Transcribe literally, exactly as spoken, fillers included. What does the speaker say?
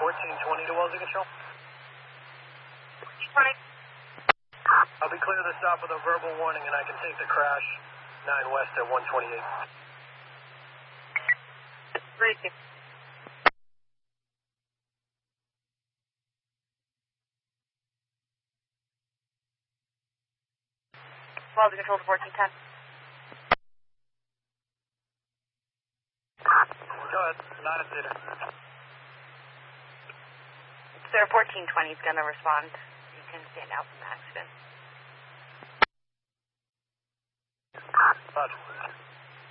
fourteen twenty to Wellesley Control. twenty. I'll be clear to stop with a verbal warning and I can take the crash nine west at one twenty-eight. three two. Wellesley Control to fourteen ten. Go ahead. Not a theater. Sir, fourteen twenty is going to respond. You can stand out from the accident. Roger.